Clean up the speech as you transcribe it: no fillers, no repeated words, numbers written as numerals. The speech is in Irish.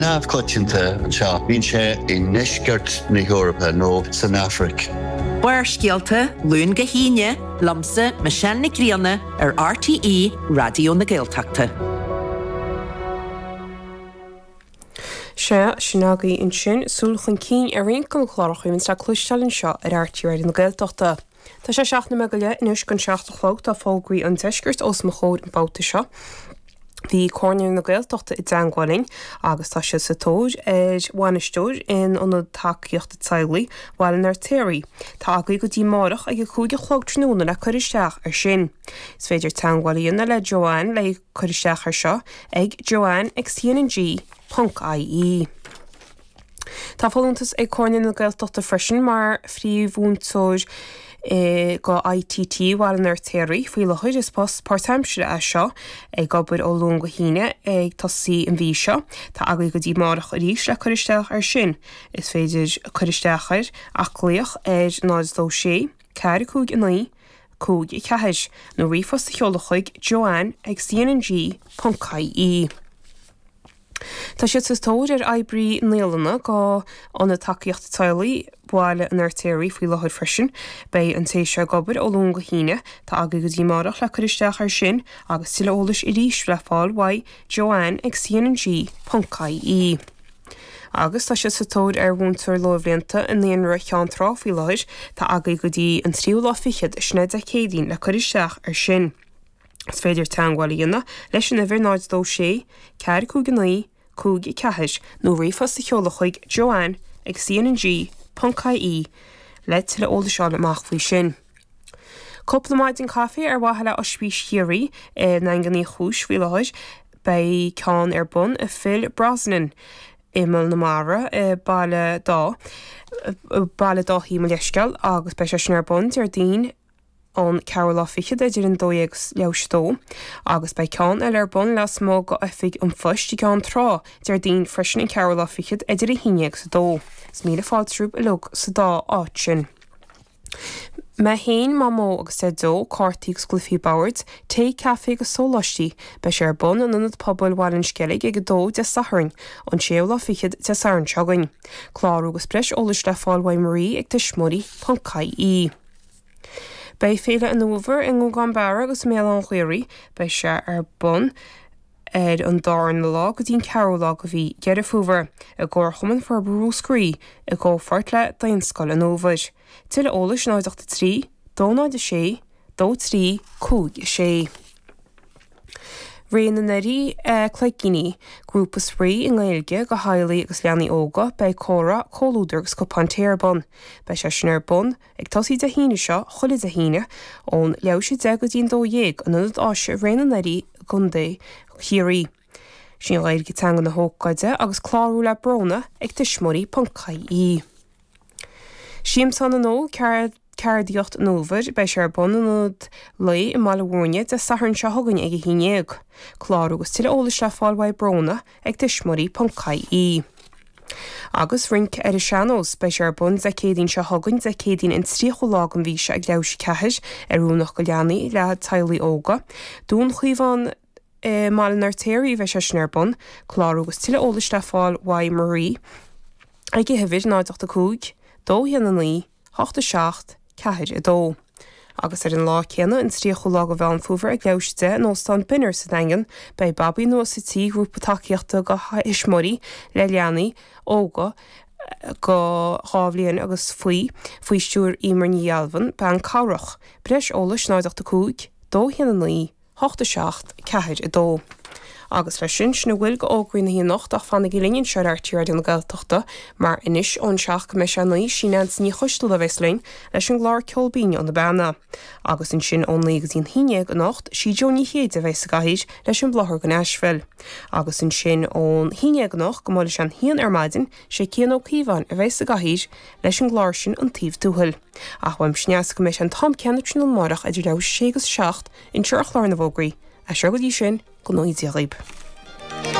Nav Clutchinta and Shaw, Vinche in Neshgert na Europa, no San Afric. Waar skeelte, Lún Gahine, Lamse, Michelle Nicriana, RTE, Radio na Gaeltachta. Se sinagaí in sin súlchan cín rincon chlárach min sa clúisteann seo RTE Radio na Gaeltachta. Tá sé seachna me go le inis gon seachtalóg tá fáilgaí an teisgurt os mo chóir an báta seo. Bhí cóirnear na Gaeltachta I dteangháilinn agus tá sé sa tóid bhainisteoir in an takeíocht teaglaí bhil ar téirí. Tá agaí go dtí mórach ag chuige chlog tróna le chuiristeach ar sin. Is féidir teangháilíonna le Joanne le chuiristeach ar seo ag Joanne ag cnng.ie. Tá fáilúntas ag cóirnear na Gaeltachta freisin mar phríomhúntóir go ITT bhil ar téirí faoi le chuid is pas páirteimsire a seo ag gobir ó lún go híine ag tosaí an bhí seo, Tá agaí go dtí marach a ríis le chuiristeach ar sin. Is féidir chuiristeachir aclaíoch nádó sé, ceir cúg in cúg I ceithis nó rifos a cheolachuig Joanne ag cnng.ie. Tá sé sa tóir ar eibrí néalana go anna takeíocht teaglaí bhile an téirí faoi le chuid freisin, bei an téise gobir ó lún go híine tá agaí go dtí marach le chuiristeach ar sin agus tuile ólas I ríis le fáil wa Joanne ag cnng.ie. Agus tá sé sa tóir ar bhúntar láimhlianta in líonra cheantrá faoi leis tá agaí go dtí an tríú láfichiad snead a cédín le chuiristeach ar sin. Is féidir teangháilíonna leis an bhir nádó sé, ceir cúg in cúg I ceithis nó rifos a cheolachuig Joanne ag cnng.ie le tuile ólas seála amach faoi sin. Coppla maid an caifé ar bhaile ospís Chiarí na ganí chúis faoi leis bei ceann ar bun a Phil Brosnan imil na mara baile dá hí mo leisceal agus bei sin ar bun ar daoin an Carol fichiad idir an dóag leistó, agus bei ceann ar bun le smó go ifig an fuist I ceann trá dear daoin freisin an Carol fichiad idir a híineag sa dó. Is míle fáiltrúb a lug sa dá áit sin. Me héin má mó agus sé dó cártaígus glufií Boward, té cafe go sólastí bei sé ar bun an anad pobl bhhailin sceig ag dó de saharing an séola fichiad de saran seagain. Chlárú agus breis ólas le fáil Marie ag de smóri.ie. Bei féile an uver in Ngúgan Bara agus mé an chuirí bei sé ar bun an dáin na lá go dtín Carolá go bhí geir fuver a ggóchaman for brúscrí a gó fort le dainscoil an óvaid. Tuile ólas 93, 296, 23, cúg sé. Réan na narí Cleigini, grúpas rí in Gaeilge go Hailí agus leanaí óga bei córa cólúdurgus go Pantéirbun. Bei sé sin ar bun ag tosaí de híine seo chuile de híine ón leabhsí de go dtíon dóhéag an anad áise réan na narí gundé Chiarí. Sin Gaeilge teanga na hógaide agus chlárú le brona ag de smóri.ie. Siam san an ó Cardíocht an óver bei sé ar bun anad lei I Malahúne de saharn se thugann ag híineag. Chlárú agus tuile ólas le fáil brona ag de smóri.ie. Agus rink ar a seanós bei sé ar bun de cédín se thugann de cédín in tríocha lá an bhí se ag leabhsí ceithis ar rúnach go leanaí le teaglaí óga. Dún chuomhán Malin ar téirí bheith sé sin ar bun, chlárú agus tuile ólas le fáil Marie ag I hefyd 92, 2 hiananaí, 87, ceithir I dó. Agus ar an lá chéanna in tríocha lá go bhean fuver ag leabhside nó stan binner sa daingan bei Bobby nó sa tí grúpa takeíochta go ismórí le leanaí óga go hábhlíonn agus faoi stúr Ímar Níalvan be an cabhrach. Breis ólas 92, 2 hiananaí, 87, ceithir I dó. Agus le sin sna bhfuil go ógraí na híonacht ach fanna gilíonn se RTE Radio na Gaeltachta mar inis ón seach go me se naí sinans ní chuistil a bheitlein leis an gláir ceolbíine an na bana. Agus in sin ón légus íon híine go nacht si Johnny Héad a bheits a gaithid leis an bláthar go Nashville. Agus in sin ón híine go nach go mála se an híon ar maidin sé céan ó cíomhain a bheits a gaithid leis an gláir sin an tíomh túthil. Ach bhaim sneas go me se an tam ceanna sin an marach idir le 6 in tuach lár na bhógraí. A se go dtí sin go nóid a riib.